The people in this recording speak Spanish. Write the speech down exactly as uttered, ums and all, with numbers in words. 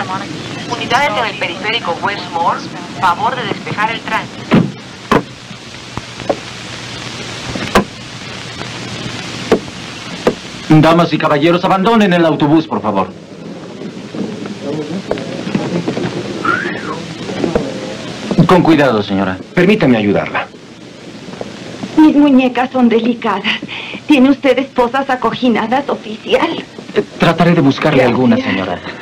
ciudad. Unidades en el periférico Westmore, favor de despejar el tránsito. Damas y caballeros, abandonen el autobús, por favor. Con cuidado, señora. Permítame ayudarla. Mis muñecas son delicadas. ¿Tiene usted esposas acoginadas, oficial? Trataré de buscarle Gracias. alguna, señora.